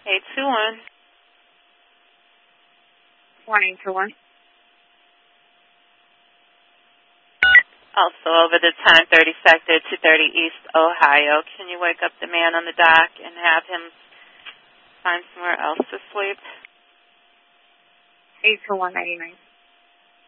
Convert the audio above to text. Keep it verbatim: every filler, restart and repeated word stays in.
eight two one. one eight two one. Also over the ten thirty sector, two thirty East Ohio. Can you wake up the man on the dock and have him find somewhere else to sleep? eight two one ninety nine.